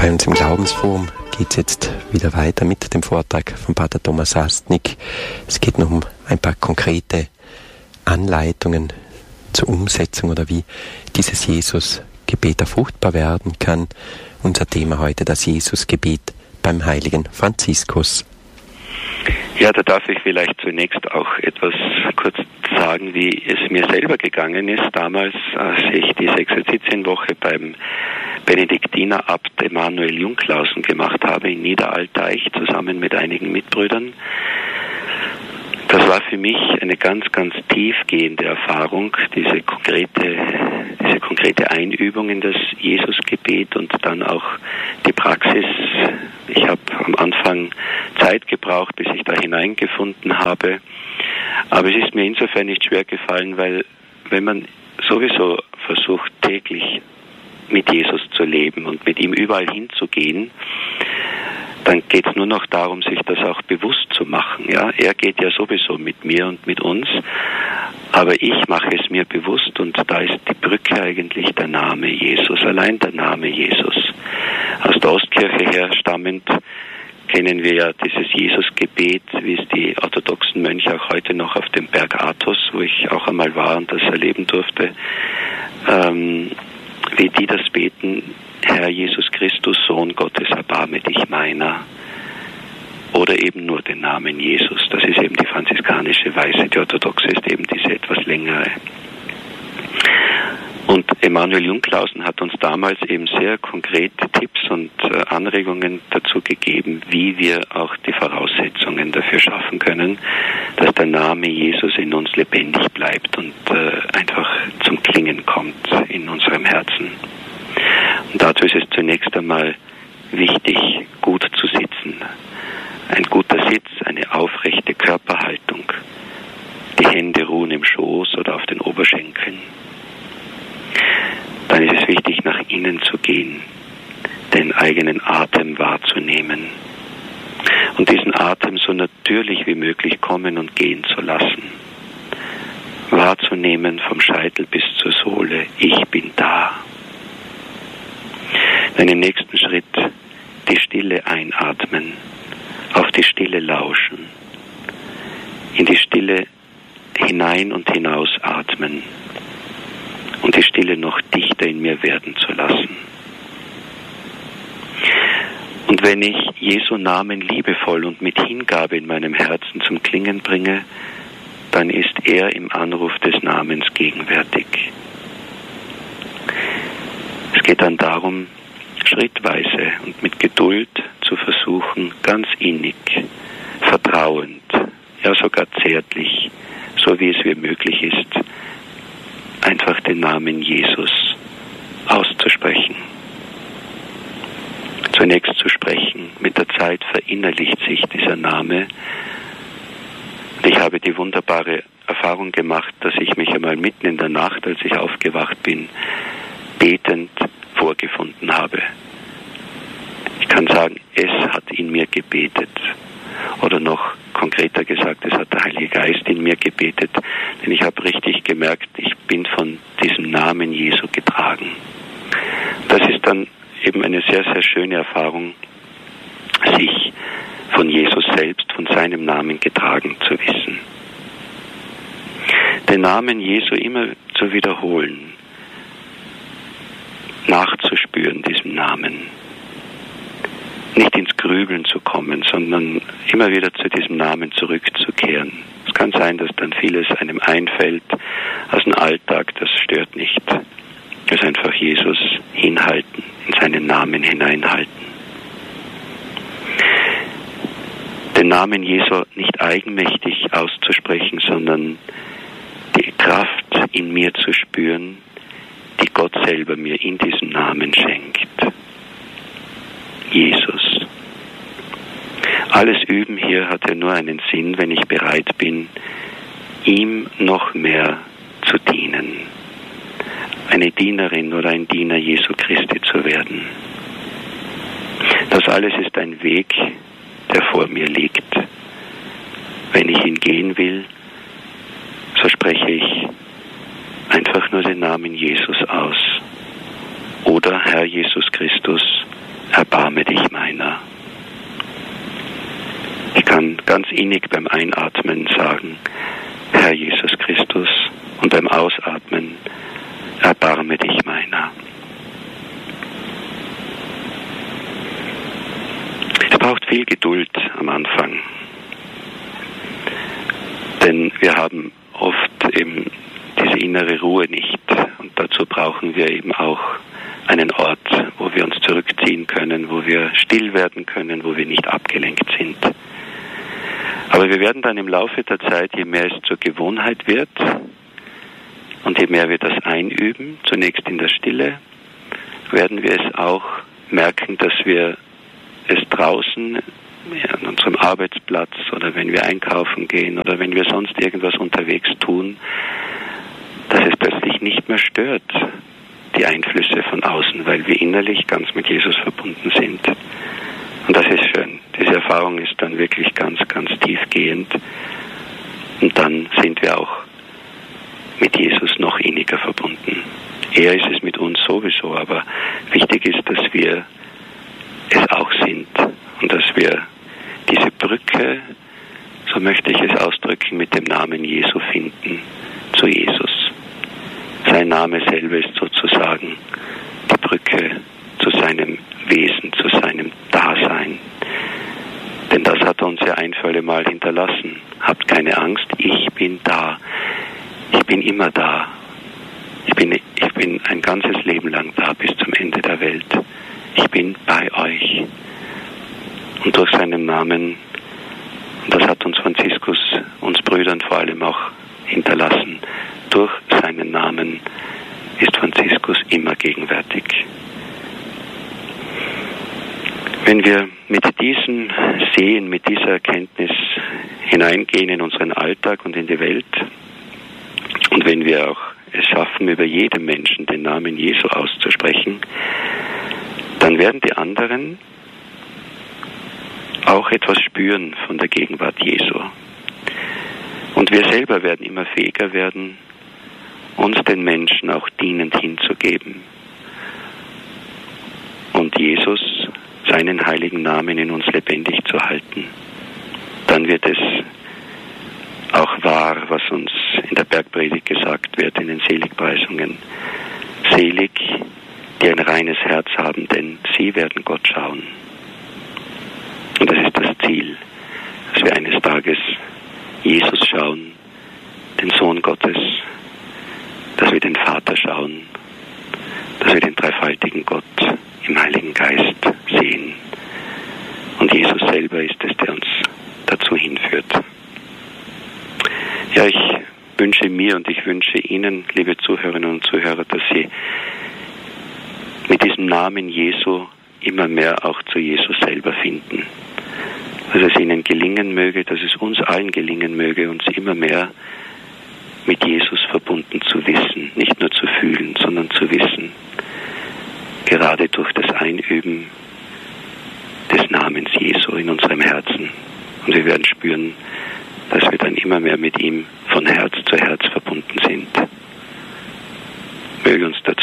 Bei uns im Glaubensforum geht es jetzt wieder weiter mit dem Vortrag von Pater Thomas Sastnik. Es geht noch um ein paar konkrete Anleitungen zur Umsetzung oder wie dieses Jesus-Gebet fruchtbar werden kann. Unser Thema heute, das Jesus-Gebet beim heiligen Franziskus. Ja, da darf ich vielleicht zunächst auch etwas kurz sagen, wie es mir selber gegangen ist, damals, als ich die Exerzitienwoche beim Benediktinerabt Emanuel Jungklausen gemacht habe in Niederaltaich zusammen mit einigen Mitbrüdern. Das war für mich eine ganz, ganz tiefgehende Erfahrung, diese konkrete Einübung in das Jesusgebet und dann auch die Praxis. Ich habe am Anfang Zeit gebraucht, bis ich da hineingefunden habe. Aber es ist mir insofern nicht schwer gefallen, weil wenn man sowieso versucht, täglich mit Jesus zu leben und mit ihm überall hinzugehen, dann geht es nur noch darum, sich das auch bewusst zu machen. Ja? Er geht ja sowieso mit mir und mit uns, aber ich mache es mir bewusst und da ist die Brücke eigentlich der Name Jesus, allein der Name Jesus. Aus der Ostkirche her stammend kennen wir ja dieses Jesusgebet, wie es die orthodoxen Mönche auch heute noch auf dem Berg Athos, wo ich auch einmal war und das erleben durfte, wie die das beten: Herr Jesus Christus, Sohn Gottes, erbarme dich meiner. Oder eben nur den Namen Jesus. Das ist eben die franziskanische Weise. Die orthodoxe ist eben diese etwas längere. Und Emanuel Jungklausen hat uns damals eben sehr konkrete Tipps und Anregungen dazu gegeben, wie wir auch die Voraussetzungen dafür schaffen können, dass der Name Jesus in uns lebendig bleibt und einfach zum Klingen kommt in unserem Herzen. Und dazu ist es zunächst einmal wichtig, gut zu sitzen. Ein guter Sitz, eine aufrechte Körperhaltung. Die Hände ruhen im Schoß oder auf den Oberschenkeln. Dann ist es wichtig, nach innen zu gehen, den eigenen Atem wahrzunehmen und diesen Atem so natürlich wie möglich kommen und gehen zu lassen. Wahrzunehmen vom Scheitel bis zur Sohle: Ich bin da. Dann im nächsten Schritt die Stille einatmen, auf die Stille lauschen, in die Stille hinein und hinaus atmen und die Stille noch dichter in mir werden zu lassen. Und wenn ich Jesu Namen liebevoll und mit Hingabe in meinem Herzen zum Klingen bringe, dann ist er im Anruf des Namens gegenwärtig. Es geht dann darum, schrittweise und mit Geduld zu versuchen, ganz innig, vertrauend, ja sogar zärtlich, so wie es mir möglich ist, einfach den Namen Jesus auszusprechen. Zunächst zu sprechen, mit der Zeit verinnerlicht sich dieser Name. Und ich habe die wunderbare Erfahrung gemacht, dass ich mich einmal mitten in der Nacht, als ich aufgewacht bin, betend vorgefunden habe. Ich kann sagen, es hat in mir gebetet. Oder noch konkreter gesagt, es hat der Heilige Geist in mir gebetet. Denn ich habe richtig gemerkt, ich bin von diesem Namen Jesu getragen. Das ist dann eben eine sehr, sehr schöne Erfahrung, sich von Jesus selbst, von seinem Namen getragen zu wissen. Den Namen Jesu immer zu wiederholen, nachzuspüren diesem Namen. Nicht ins Grübeln zu kommen, sondern immer wieder zu diesem Namen zurückzukehren. Es kann sein, dass dann vieles einem einfällt aus dem Alltag, das stört nicht. Es ist einfach Jesus hinhalten, in seinen Namen hineinhalten. Den Namen Jesu nicht eigenmächtig auszusprechen, sondern die Kraft in mir zu spüren, die Gott selber mir in diesem Namen schenkt. Jesus. Alles Üben hier hat ja nur einen Sinn, wenn ich bereit bin, ihm noch mehr zu dienen. Eine Dienerin oder ein Diener Jesu Christi zu werden. Das alles ist ein Weg, der vor mir liegt. Wenn ich ihn gehen will, so spreche ich einfach nur den Namen Jesus aus. Oder Herr Jesus Christus, erbarme dich meiner. Ich kann ganz innig beim Einatmen sagen, Herr Jesus Christus, und beim Ausatmen, erbarme dich meiner. Es braucht viel Geduld am Anfang, denn wir haben oft eben diese innere Ruhe nicht, und dazu brauchen wir eben auch einen Ort, wo wir uns zurückziehen können, wo wir still werden können, wo wir nicht abgelenkt sind. Aber wir werden dann im Laufe der Zeit, je mehr es zur Gewohnheit wird und je mehr wir das einüben, zunächst in der Stille, werden wir es auch merken, dass wir es draußen an unserem Arbeitsplatz oder wenn wir einkaufen gehen oder wenn wir sonst irgendwas unterwegs tun, dass es plötzlich nicht mehr stört, die Einflüsse von außen, weil wir innerlich ganz mit Jesus verbunden sind. Und das ist schön. Diese Erfahrung ist dann wirklich ganz, ganz tiefgehend. Und dann sind wir auch mit Jesus noch inniger verbunden. Er ist es mit uns sowieso, aber wichtig ist, dass wir es auch sind und dass wir diese Brücke, so möchte ich es ausdrücken, mit dem Namen Jesu finden, zu Jesus. Sein Name selber ist sozusagen die Brücke zu seinem Wesen, zu seinem Dasein. Denn das hat er uns ja ein für alle Mal hinterlassen. Habt keine Angst, ich bin da. Ich bin immer da. Ich bin ein ganzes Leben lang da bis zum Ende der Welt. Ich bin bei euch. Und durch seinen Namen, und das hat uns Franziskus, uns Brüdern vor allem auch hinterlassen, durch seinen Namen ist Franziskus immer gegenwärtig. Wenn wir mit diesem Sehen, mit dieser Erkenntnis hineingehen in unseren Alltag und in die Welt, und wenn wir auch es schaffen, über jedem Menschen den Namen Jesu auszusprechen, dann werden die anderen auch etwas spüren von der Gegenwart Jesu. Und wir selber werden immer fähiger werden, uns den Menschen auch dienend hinzugeben und Jesus, seinen heiligen Namen in uns lebendig zu halten. Dann wird es auch wahr, was uns in der Bergpredigt gesagt wird, in den Seligpreisungen. Selig, die ein reines Herz haben, denn sie werden Gott schauen. Und das ist das Ziel, dass wir eines Tages Jesus schauen, den Sohn Gottes, dass wir den Vater schauen, dass wir den dreifaltigen Gott im Heiligen Geist sehen. Und Jesus selber ist es, der uns dazu hinführt. Ja, ich wünsche mir und ich wünsche Ihnen, liebe Zuhörerinnen und Zuhörer, dass Sie mit diesem Namen Jesu immer mehr auch zu Jesus selber finden. Dass es Ihnen gelingen möge, dass es uns allen gelingen möge, uns immer mehr mit Jesus verbunden zu wissen, nicht nur zu fühlen, sondern zu wissen. Gerade durch das Einüben des Namens Jesu in unserem Herzen. Und wir werden spüren, dass wir dann immer mehr mit ihm von Herz zu Herz verbunden sind. Möge uns dazu